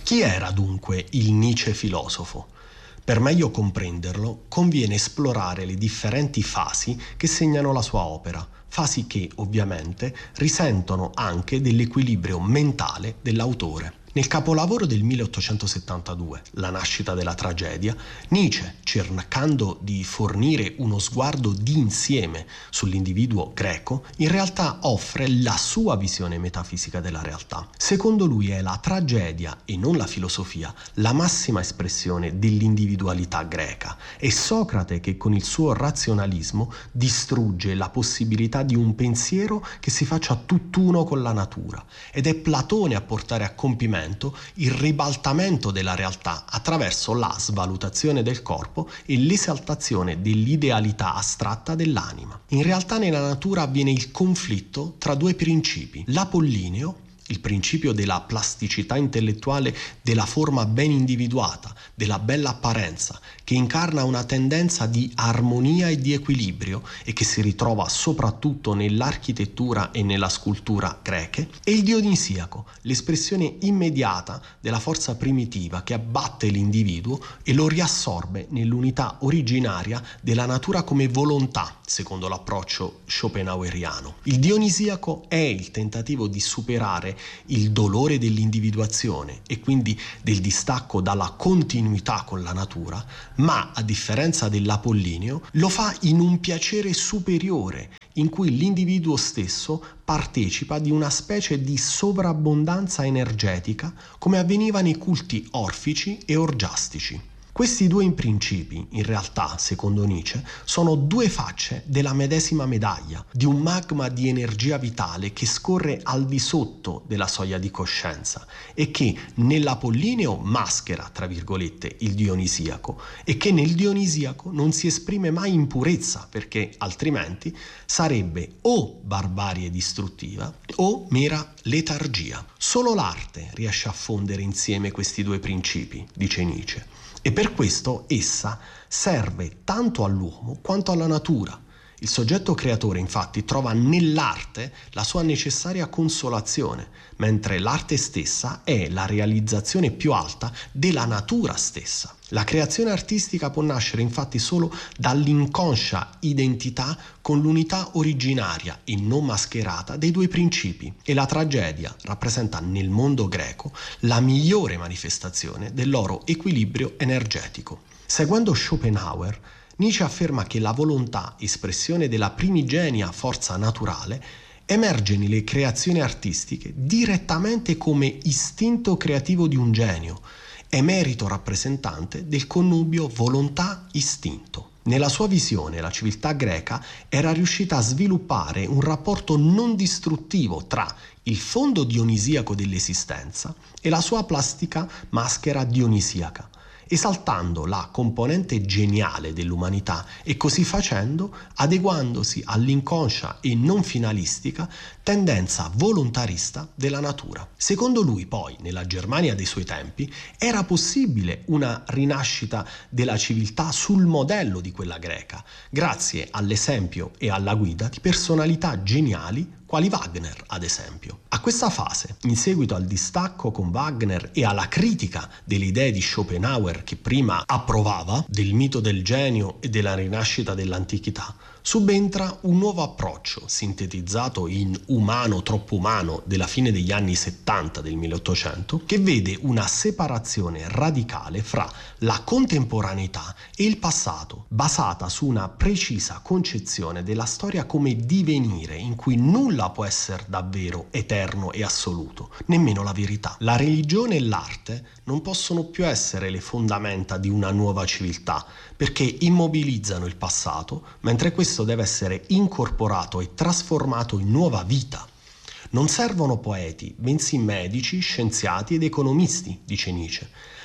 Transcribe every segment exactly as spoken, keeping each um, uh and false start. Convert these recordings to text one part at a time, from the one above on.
Chi era dunque il Nietzsche filosofo? Per meglio comprenderlo, conviene esplorare le differenti fasi che segnano la sua opera, fasi che, ovviamente, risentono anche dell'equilibrio mentale dell'autore. Nel capolavoro del milleottocentosettantadue, La nascita della tragedia, Nietzsche, cercando di fornire uno sguardo di insieme sull'individuo greco, in realtà offre la sua visione metafisica della realtà. Secondo lui è la tragedia e non la filosofia la massima espressione dell'individualità greca. È Socrate che con il suo razionalismo distrugge la possibilità di un pensiero che si faccia tutt'uno con la natura, ed è Platone a portare a compimento il ribaltamento della realtà attraverso la svalutazione del corpo e l'esaltazione dell'idealità astratta dell'anima. In realtà nella natura avviene il conflitto tra due principi: l'apollineo, il principio della plasticità intellettuale, della forma ben individuata, della bella apparenza, che incarna una tendenza di armonia e di equilibrio e che si ritrova soprattutto nell'architettura e nella scultura greche, e il dionisiaco, l'espressione immediata della forza primitiva che abbatte l'individuo e lo riassorbe nell'unità originaria della natura come volontà, secondo l'approccio schopenhaueriano. Il dionisiaco è il tentativo di superare il dolore dell'individuazione e quindi del distacco dalla continuità con la natura, ma a differenza dell'apollineo lo fa in un piacere superiore in cui l'individuo stesso partecipa di una specie di sovrabbondanza energetica come avveniva nei culti orfici e orgiastici. Questi due principi, in realtà, secondo Nietzsche, sono due facce della medesima medaglia, di un magma di energia vitale che scorre al di sotto della soglia di coscienza e che nell'apollineo maschera, tra virgolette, il dionisiaco, e che nel dionisiaco non si esprime mai in purezza, perché altrimenti sarebbe o barbarie distruttiva o mera letargia. Solo l'arte riesce a fondere insieme questi due principi, dice Nietzsche. E per questo essa serve tanto all'uomo quanto alla natura. Il soggetto creatore, infatti, trova nell'arte la sua necessaria consolazione, mentre l'arte stessa è la realizzazione più alta della natura stessa. La creazione artistica può nascere infatti solo dall'inconscia identità con l'unità originaria e non mascherata dei due principi, e la tragedia rappresenta nel mondo greco la migliore manifestazione del loro equilibrio energetico. Seguendo Schopenhauer, Nietzsche afferma che la volontà, espressione della primigenia forza naturale, emerge nelle creazioni artistiche direttamente come istinto creativo di un genio, emerito rappresentante del connubio volontà-istinto. Nella sua visione, la civiltà greca era riuscita a sviluppare un rapporto non distruttivo tra il fondo dionisiaco dell'esistenza e la sua plastica maschera dionisiaca, esaltando la componente geniale dell'umanità e così facendo adeguandosi all'inconscia e non finalistica tendenza volontarista della natura. Secondo lui, poi, nella Germania dei suoi tempi, era possibile una rinascita della civiltà sul modello di quella greca, grazie all'esempio e alla guida di personalità geniali quali Wagner, ad esempio. A questa fase, in seguito al distacco con Wagner e alla critica delle idee di Schopenhauer che prima approvava, del mito del genio e della rinascita dell'antichità, subentra un nuovo approccio, sintetizzato in Umano troppo umano della fine degli anni settanta del milleottocento, che vede una separazione radicale fra la contemporaneità e il passato, basata su una precisa concezione della storia come divenire in cui nulla può essere davvero eterno e assoluto, nemmeno la verità. La religione e l'arte non possono più essere le fondamenta di una nuova civiltà, perché immobilizzano il passato, mentre questo deve essere incorporato e trasformato in nuova vita. Non servono poeti, bensì medici, scienziati ed economisti, dice Nietzsche.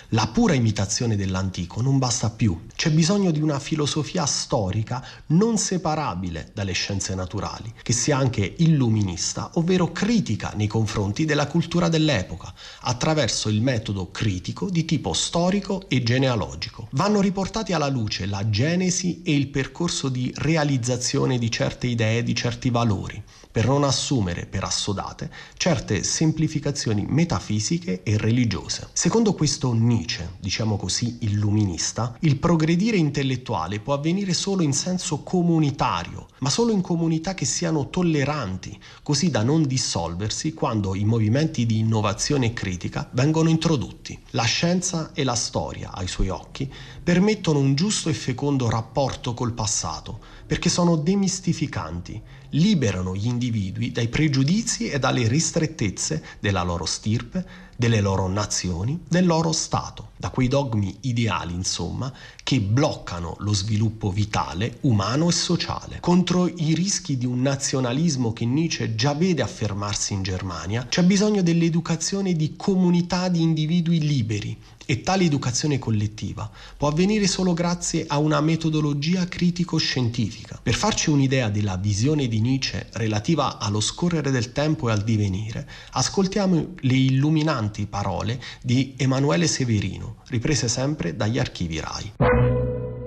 La pura imitazione dell'antico non basta più. C'è bisogno di una filosofia storica non separabile dalle scienze naturali, che sia anche illuminista, ovvero critica nei confronti della cultura dell'epoca, attraverso il metodo critico di tipo storico e genealogico. Vanno riportati alla luce la genesi e il percorso di realizzazione di certe idee, di certi valori, per non assumere per assodate certe semplificazioni metafisiche e religiose. Secondo questo Nietzsche, diciamo così illuminista, il progredire intellettuale può avvenire solo in senso comunitario, ma solo in comunità che siano tolleranti, così da non dissolversi quando i movimenti di innovazione critica vengono introdotti. La scienza e la storia, ai suoi occhi, permettono un giusto e fecondo rapporto col passato, perché sono demistificanti, liberano gli individui dai pregiudizi e dalle ristrettezze della loro stirpe, delle loro nazioni, del loro Stato, da quei dogmi ideali, insomma, che bloccano lo sviluppo vitale, umano e sociale. Contro i rischi di un nazionalismo che Nietzsche già vede affermarsi in Germania, c'è bisogno dell'educazione di comunità di individui liberi, e tale educazione collettiva può avvenire solo grazie a una metodologia critico-scientifica. Per farci un'idea della visione di Nietzsche relativa allo scorrere del tempo e al divenire, ascoltiamo le illuminanti parole di Emanuele Severino, riprese sempre dagli archivi RAI.